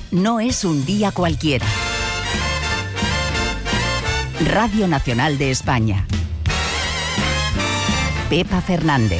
no es un día cualquiera. Radio Nacional de España. Pepa Fernández.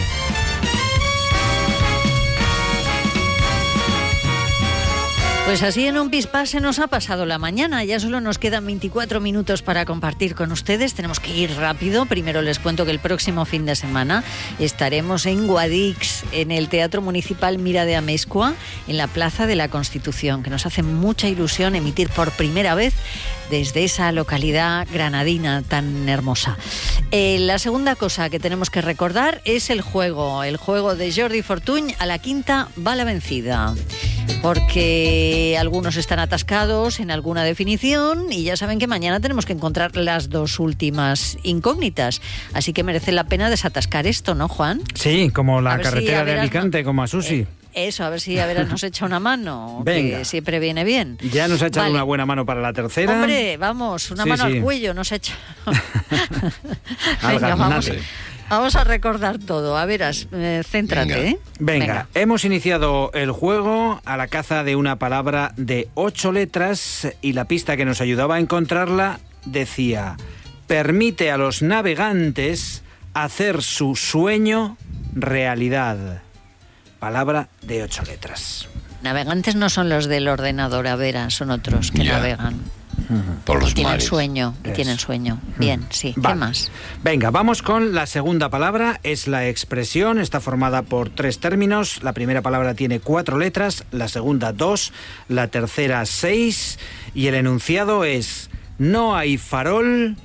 Pues así en un pispás se nos ha pasado la mañana, ya solo nos quedan 24 minutos para compartir con ustedes, tenemos que ir rápido. Primero les cuento que el próximo fin de semana estaremos en Guadix, en el Teatro Municipal Mira de Amezcua, en la Plaza de la Constitución, que nos hace mucha ilusión emitir por primera vez desde esa localidad granadina tan hermosa. La segunda cosa que tenemos que recordar es el juego de Jordi Fortuny, a la quinta va la vencida, porque algunos están atascados en alguna definición y ya saben que mañana tenemos que encontrar las dos últimas incógnitas, así que merece la pena desatascar esto, ¿no, Juan? Sí, como la carretera de Alicante, como a Susi. Eso, a ver si nos echa una mano, venga, que siempre viene bien. Ya nos ha echado una buena mano para la tercera. Hombre, vamos, una mano al cuello nos ha echado. Venga, vamos a recordar todo. A ver, céntrate. Venga, hemos iniciado el juego a la caza de una palabra de 8 letras y la pista que nos ayudaba a encontrarla decía: permite a los navegantes hacer su sueño realidad. Palabra de 8 letras. Navegantes no son los del ordenador, a ver, son otros que navegan. Por los tienen mares. Sueño, y tienen sueño. Bien, sí. Vale. ¿Qué más? Venga, vamos con la segunda palabra. Es la expresión, está formada por 3 términos. La primera palabra tiene 4 letras, la segunda 2, la tercera 6 y el enunciado es: no hay farol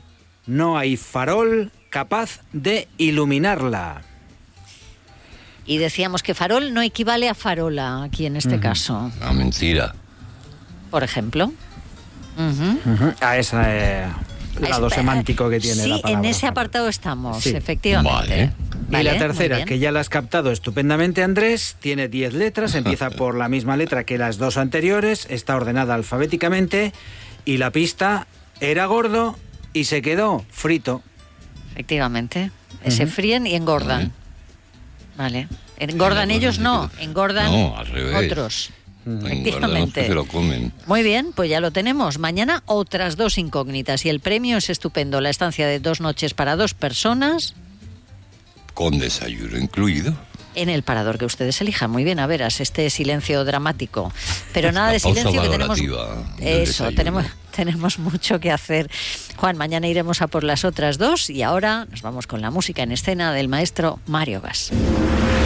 capaz de iluminarla. Y decíamos que farol no equivale a farola aquí en este caso. Ah, mentira. Por ejemplo. A ese lado semántico que tiene la palabra. Sí, en ese apartado estamos, sí, efectivamente. Vale. Y la tercera, que ya la has captado estupendamente, Andrés, tiene 10 letras, empieza por la misma letra que las 2 anteriores, está ordenada alfabéticamente y la pista: era gordo y se quedó frito. Efectivamente. Se fríen y engordan. Vale. Engordan ellos, no, engordan al revés. otros. Efectivamente. Se lo comen. Muy bien, pues ya lo tenemos. Mañana otras 2 incógnitas y el premio es estupendo. La estancia de 2 noches para 2 personas. Con desayuno incluido. En el parador que ustedes elijan. Muy bien, a veras, este silencio dramático. Pero nada de silencio, que tenemos. Eso, tenemos mucho que hacer. Juan, mañana iremos a por las otras 2 y ahora nos vamos con la música en escena del maestro Mario Gas.